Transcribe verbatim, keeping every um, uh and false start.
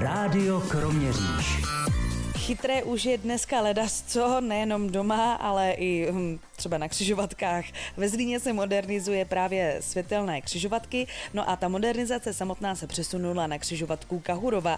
Rádio Kroměříž. Chytré už je dneska ledasco, nejenom doma, ale i hm, třeba na křižovatkách. Ve Zlíně se modernizuje právě světelné křižovatky, no a ta modernizace samotná se přesunula na křižovatku Kahurova.